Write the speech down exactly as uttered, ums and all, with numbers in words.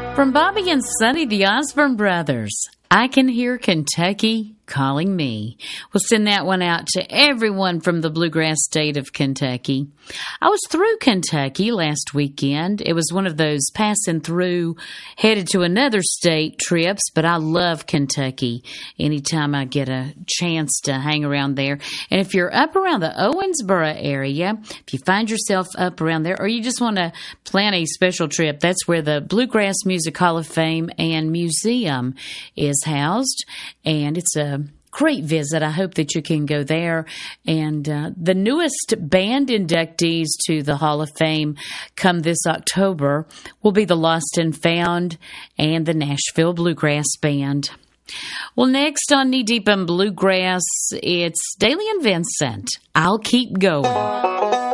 From Bobby and Sonny, the Osborne brothers, I Can Hear Kentucky Calling Me. We'll send that one out to everyone from the bluegrass state of Kentucky. I was through Kentucky last weekend. It was one of those passing through, headed to another state trips, but I love Kentucky anytime I get a chance to hang around there. And if you're up around the Owensboro area, if you find yourself up around there, or you just want to plan a special trip, that's where the Bluegrass Music Hall of Fame and Museum is housed, and it's a great visit. I hope that you can go there. And uh, the newest band inductees to the Hall of Fame come this October will be the Lost and Found and the Nashville Bluegrass Band. Well, next on Knee Deep in Bluegrass, it's Dailey and Vincent. I'll Keep Going.